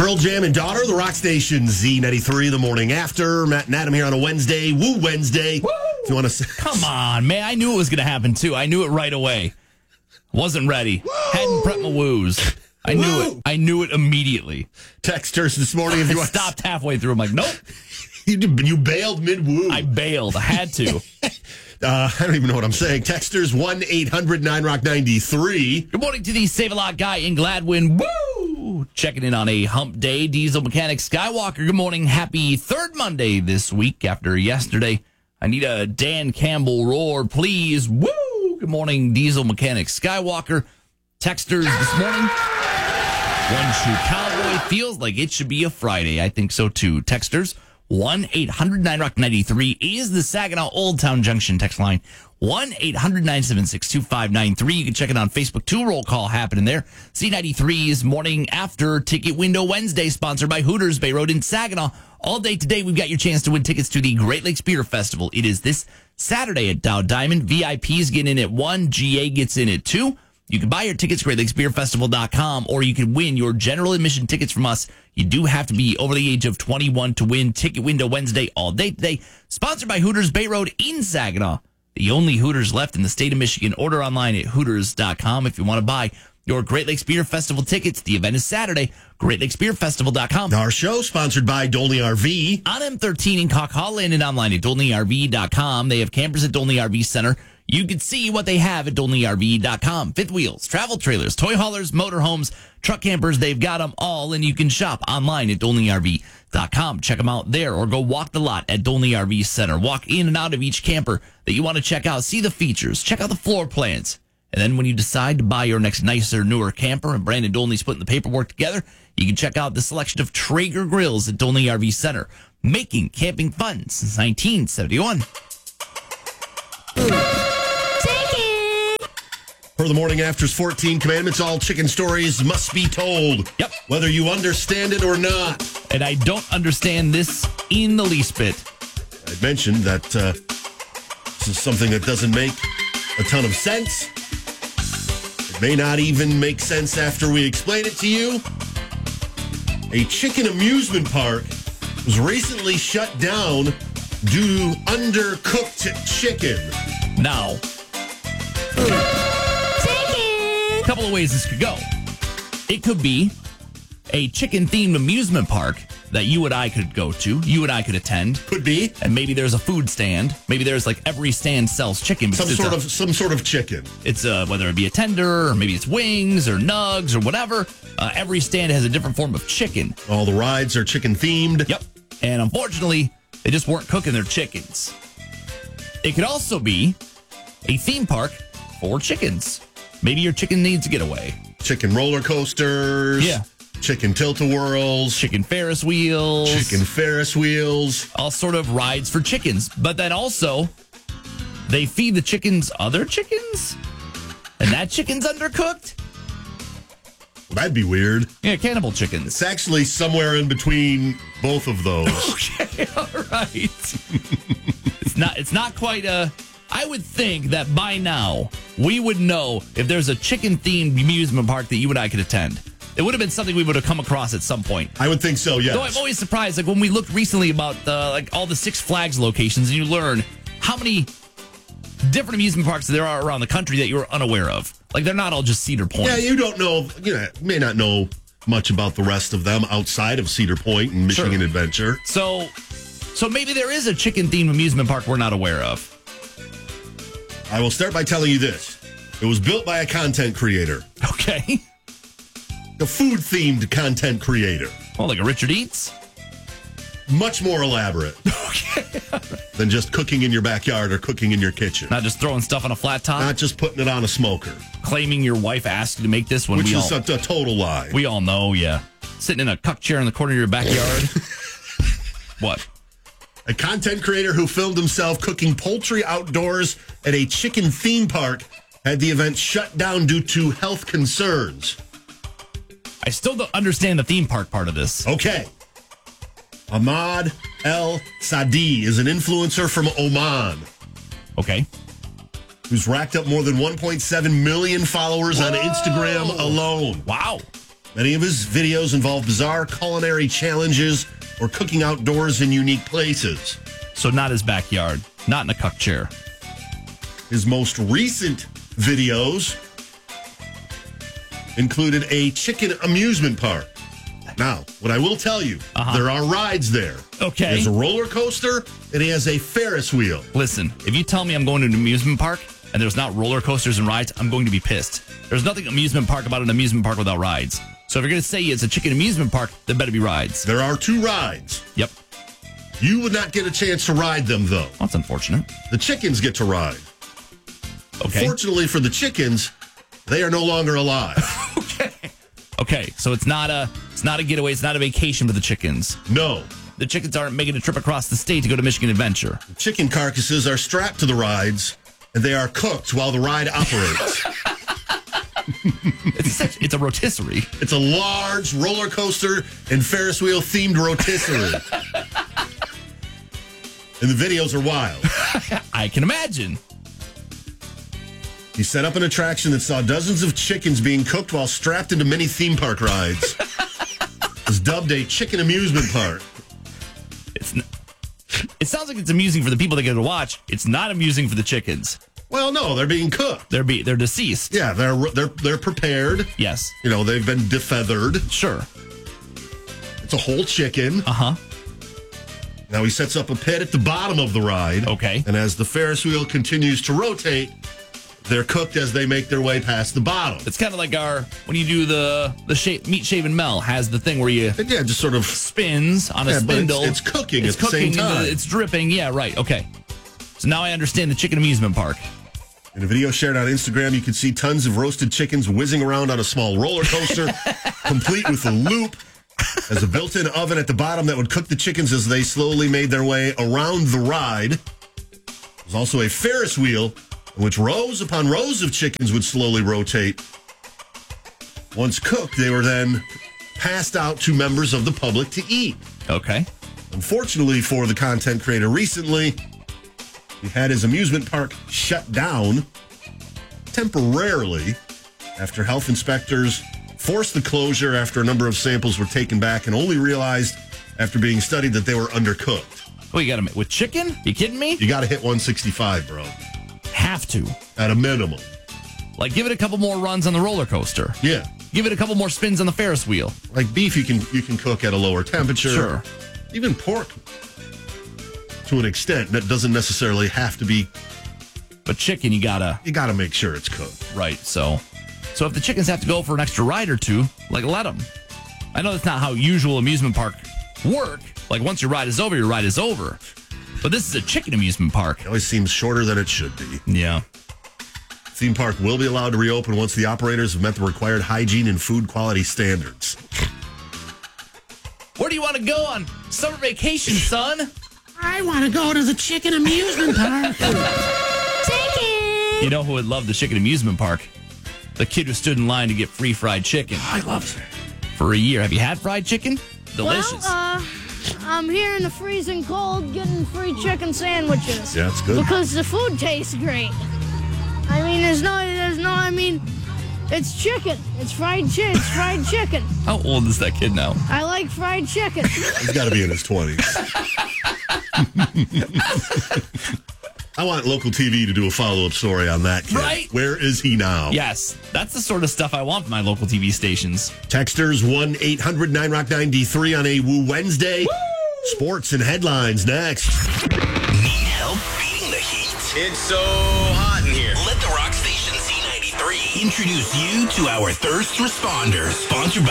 Pearl Jam and Daughter, the Rock Station, Z93, the morning after. Matt and Adam here on a Wednesday. Woo Wednesday. Woo! If you want to Come on, man. I knew it was going to happen, too. I knew it right away. Wasn't ready. Woo! Hadn't prepped my woos. I knew Woo! it. I knew it immediately. Texters this morning. If you I want stopped halfway through. I'm like, nope. You bailed mid-woo. I bailed. I had to. I don't even know what I'm saying. Texters 1-800-9ROCK-93. Good morning to the Save-A-Lot guy in Gladwin. Woo! Checking in on a hump day. Diesel Mechanic Skywalker. Good morning. Happy third Monday this week after yesterday. I need a Dan Campbell roar, please. Woo! Good morning, Diesel Mechanic Skywalker. Texters this morning. One Shoe Cowboy. Feels like it should be a Friday. I think so, too. Texters 1-800-9ROCK-93 is the Saginaw Old Town Junction text line. 1-800-976-2593. You can check it on Facebook, too. Roll call happening there. C93's Morning After Ticket Window Wednesday, sponsored by Hooters Bay Road in Saginaw. All day today, we've got your chance to win tickets to the Great Lakes Beer Festival. It is this Saturday at Dow Diamond. VIPs get in at 1. GA gets in at 2. You can buy your tickets at GreatLakesBeerFestival.com, or you can win your general admission tickets from us. You do have to be over the age of 21 to win. Ticket window Wednesday all day today. Sponsored by Hooters Bay Road in Saginaw. The only Hooters left in the state of Michigan. Order online at Hooters.com if you want to buy your Great Lakes Beer Festival tickets. The event is Saturday. GreatLakesBeerFestival.com. Our show sponsored by Dolney RV. On M13 in Coquihalla and online at DolneyRV.com. They have campers at Dolney RV Center. You can see what they have at DolneyRV.com. Fifth wheels, travel trailers, toy haulers, motorhomes, truck campers. They've got them all, and you can shop online at DolneyRV.com. Check them out there, or go walk the lot at Dolney RV Center. Walk in and out of each camper that you want to check out. See the features. Check out the floor plans. And then when you decide to buy your next nicer, newer camper, and Brandon Dolney's putting the paperwork together, you can check out the selection of Traeger grills at Dolney RV Center. Making camping fun since 1971. For the morning after's 14 commandments, all chicken stories must be told. Yep. Whether you understand it or not. And I don't understand this in the least bit. I mentioned that this is something that doesn't make a ton of sense. It may not even make sense after we explain it to you. A chicken amusement park was recently shut down due to undercooked chicken. Now, a couple of ways this could go. It could be a chicken-themed amusement park that you and I could go to. You and I could attend. Could be. And maybe there's a food stand. Maybe there's like every stand sells chicken. Some sort of chicken. It's whether it be a tender, or maybe it's wings or nugs or whatever. Every stand has a different form of chicken. All the rides are chicken-themed. Yep. And unfortunately, they just weren't cooking their chickens. It could also be a theme park for chickens. Maybe your chicken needs a getaway. Chicken roller coasters. Yeah. Chicken tilt-a-whirls. Chicken Ferris wheels. Chicken Ferris wheels. All sort of rides for chickens. But then also, they feed the chickens other chickens? And that chicken's undercooked? Well, that'd be weird. Yeah, cannibal chickens. It's actually somewhere in between both of those. Okay, all right. It's not quite a... I would think that by now, we would know if there's a chicken-themed amusement park that you and I could attend. It would have been something we would have come across at some point. I would think so, yes. Though I'm always surprised, like when we looked recently about all the Six Flags locations, and you learn how many different amusement parks there are around the country that you were unaware of. Like, they're not all just Cedar Point. Yeah, you don't know, you may not know much about the rest of them outside of Cedar Point and Michigan Adventure. So maybe there is a chicken-themed amusement park we're not aware of. I will start by telling you this. It was built by a content creator. Okay. A food-themed content creator. Oh, like a Richard Eats? Much more elaborate. Okay. Than just cooking in your backyard or cooking in your kitchen. Not just throwing stuff on a flat top? Not just putting it on a smoker. Claiming your wife asked you to make this one. Which is a total lie. We all know, yeah. Sitting in a cuck chair in the corner of your backyard. What? A content creator who filmed himself cooking poultry outdoors at a chicken theme park had the event shut down due to health concerns. I still don't understand the theme park part of this. Okay. Ahmad El Sadi is an influencer from Oman. Okay. Who's racked up more than 1.7 million followers on Instagram alone. Wow. Many of his videos involve bizarre culinary challenges or cooking outdoors in unique places. So not his backyard, not in a cuck chair. His most recent videos included a chicken amusement park. Now, what I will tell you, there are rides there. Okay. There's a roller coaster, and he has a Ferris wheel. Listen, if you tell me I'm going to an amusement park and there's not roller coasters and rides, I'm going to be pissed. There's nothing amusement park about an amusement park without rides. So if you're going to say it's a chicken amusement park, there better be rides. There are 2 rides. Yep. You would not get a chance to ride them, though. That's unfortunate. The chickens get to ride. Okay. Unfortunately for the chickens, they are no longer alive. Okay, so it's not a getaway, it's not a vacation for the chickens. No. The chickens aren't making a trip across the state to go to Michigan Adventure. The chicken carcasses are strapped to the rides, and they are cooked while the ride operates. It's a rotisserie. It's a large roller coaster and Ferris wheel themed rotisserie. And the videos are wild. I can imagine. He set up an attraction that saw dozens of chickens being cooked while strapped into many theme park rides. It's dubbed a chicken amusement park. It sounds like it's amusing for the people that get to watch. It's not amusing for the chickens. Well, no, they're being cooked. They're deceased. Yeah, they're prepared. Yes. You know, they've been defeathered. Sure. It's a whole chicken. Uh-huh. Now he sets up a pit at the bottom of the ride. Okay. And as the Ferris wheel continues to rotate, they're cooked as they make their way past the bottom. It's kind of like when you do the meat shaving Mel has the thing where you just sort of spins on a spindle. But it's cooking at the same time. It's dripping. Yeah, right. Okay. So now I understand the chicken amusement park. In a video shared on Instagram, you can see tons of roasted chickens whizzing around on a small roller coaster, complete with a loop. There's a built-in oven at the bottom that would cook the chickens as they slowly made their way around the ride. There's also a Ferris wheel in which rows upon rows of chickens would slowly rotate. Once cooked, they were then passed out to members of the public to eat. Okay. Unfortunately for the content creator recently, he had his amusement park shut down temporarily after health inspectors forced the closure after a number of samples were taken back and only realized after being studied that they were undercooked. Oh, you got to with chicken? You kidding me? You got to hit 165, bro. Have to. At a minimum. Like, give it a couple more runs on the roller coaster. Yeah. Give it a couple more spins on the Ferris wheel. Like beef, you can cook at a lower temperature. Sure. Even pork, to an extent, that doesn't necessarily have to be. But chicken, you gotta make sure it's cooked. Right. So if the chickens have to go for an extra ride or two, like, let them. I know that's not how usual amusement park work. Like, once your ride is over, your ride is over. But this is a chicken amusement park. It always seems shorter than it should be. Yeah. Theme park will be allowed to reopen once the operators have met the required hygiene and food quality standards. Where do you want to go on summer vacation, son? I want to go to the chicken amusement park. You know who would love the chicken amusement park? The kid who stood in line to get free fried chicken. I love it. For a year. Have you had fried chicken? Delicious. Well, I'm here in the freezing cold getting free chicken sandwiches. Yeah, it's good. Because the food tastes great. I mean, it's chicken. It's fried chicken. How old is that kid now? I like fried chicken. He's got to be in his 20s. I want local TV to do a follow-up story on that kid. Right? Where is he now? Yes, that's the sort of stuff I want from my local TV stations. Texters 1-800-9ROCK-93 on a Woo Wednesday. Woo! Sports and headlines next. Need help beating the heat? It's so hot in here. Let the Rock Station Z93 introduce you to our thirst responders. Sponsored by